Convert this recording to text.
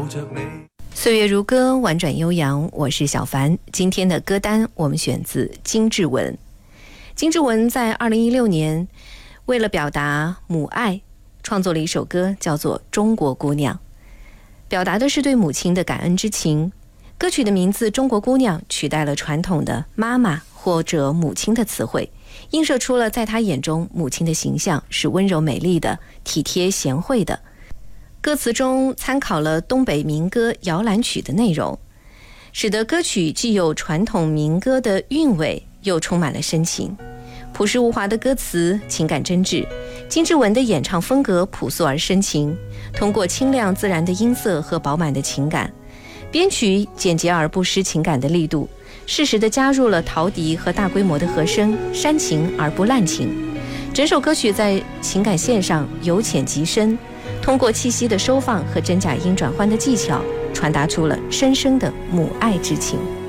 岁月如歌，婉转悠扬，我是小凡。今天的歌单我们选自金志文。金志文在2016年为了表达母爱，创作了一首歌，叫做《中国姑娘》，表达的是对母亲的感恩之情。歌曲的名字《中国姑娘》取代了传统的妈妈或者母亲的词汇，映射出了在她眼中母亲的形象是温柔美丽的、体贴贤惠的。歌词中参考了东北民歌摇篮曲的内容，使得歌曲既有传统民歌的韵味，又充满了深情。朴实无华的歌词，情感真挚。金志文的演唱风格朴素而深情，通过清亮自然的音色和饱满的情感，编曲简洁而不失情感的力度，适时地加入了陶笛和大规模的和声，煽情而不滥情。整首歌曲在情感线上由浅及深，通过气息的收放和真假音转换的技巧，传达出了深深的母爱之情。